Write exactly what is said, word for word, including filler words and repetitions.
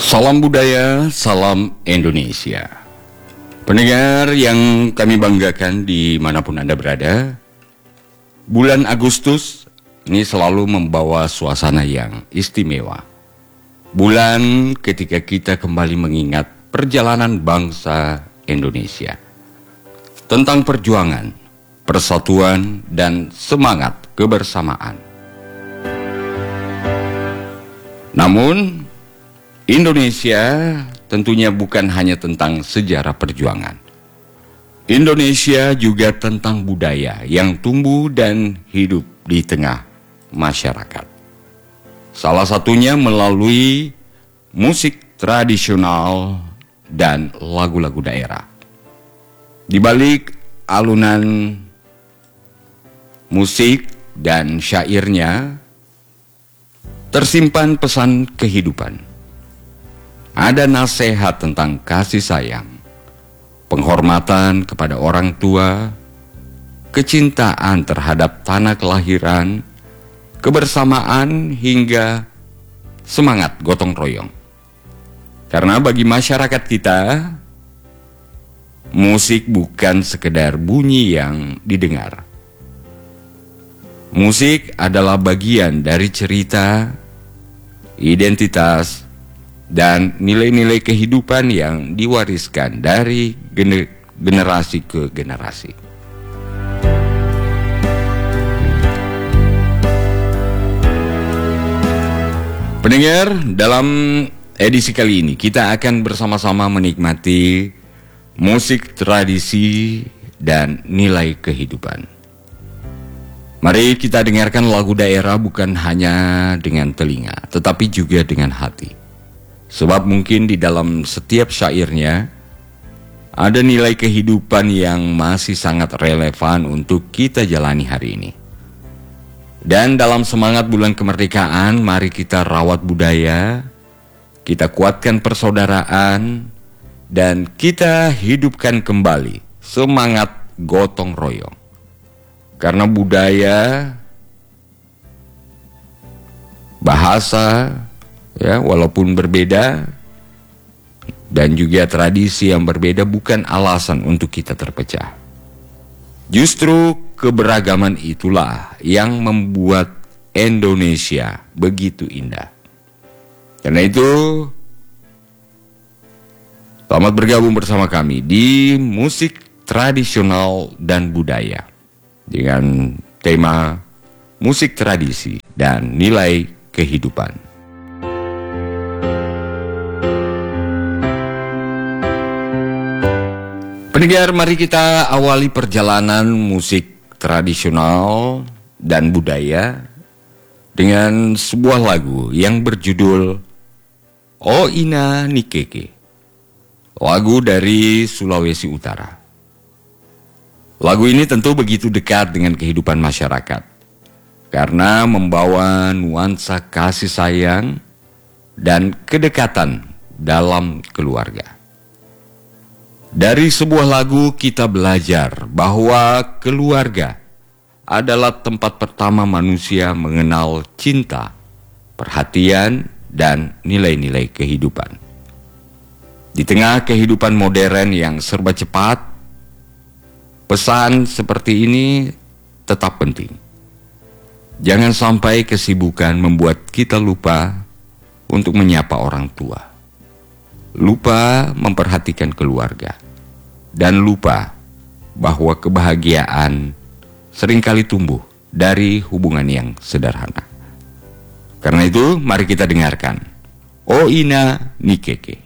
Salam budaya, salam Indonesia. Pendengar yang kami banggakan dimanapun Anda berada, bulan Agustus ini selalu membawa suasana yang istimewa. Bulan ketika kita kembali mengingat perjalanan bangsa Indonesia. Tentang perjuangan, persatuan, dan semangat kebersamaan. Namun, Indonesia tentunya bukan hanya tentang sejarah perjuangan. Indonesia juga tentang budaya yang tumbuh dan hidup di tengah masyarakat. Salah satunya melalui musik tradisional dan lagu-lagu daerah. Di balik alunan musik dan syairnya tersimpan pesan kehidupan. Ada nasihat tentang kasih sayang, penghormatan kepada orang tua, kecintaan terhadap tanah kelahiran, kebersamaan hingga semangat gotong royong. Karena bagi masyarakat kita, musik bukan sekedar bunyi yang didengar. Musik adalah bagian dari cerita, identitas, dan nilai-nilai kehidupan yang diwariskan dari gener generasi ke generasi. Pendengar, dalam edisi kali ini kita akan bersama-sama menikmati musik tradisi dan nilai kehidupan. Mari kita dengarkan lagu daerah bukan hanya dengan telinga, tetapi juga dengan hati. Sebab mungkin di dalam setiap syairnya ada nilai kehidupan yang masih sangat relevan untuk kita jalani hari ini. Dan dalam semangat bulan kemerdekaan, mari kita rawat budaya, kita kuatkan persaudaraan, dan kita hidupkan kembali semangat gotong royong. Karena budaya, bahasa, ya, walaupun berbeda, dan juga tradisi yang berbeda bukan alasan untuk kita terpecah. Justru keberagaman itulah yang membuat Indonesia begitu indah. Karena itu, selamat bergabung bersama kami di musik tradisional dan budaya dengan tema musik tradisi dan nilai kehidupan. Pendengar, mari kita awali perjalanan musik tradisional dan budaya dengan sebuah lagu yang berjudul O Ina Ni Keke, lagu dari Sulawesi Utara. Lagu ini tentu begitu dekat dengan kehidupan masyarakat karena membawa nuansa kasih sayang dan kedekatan dalam keluarga. Dari sebuah lagu kita belajar bahwa keluarga adalah tempat pertama manusia mengenal cinta, perhatian, dan nilai-nilai kehidupan. Di tengah kehidupan modern yang serba cepat, pesan seperti ini tetap penting. Jangan sampai kesibukan membuat kita lupa untuk menyapa orang tua, lupa memperhatikan keluarga, dan lupa bahwa kebahagiaan seringkali tumbuh dari hubungan yang sederhana. Karena itu, mari kita dengarkan O Ina Ni Keke.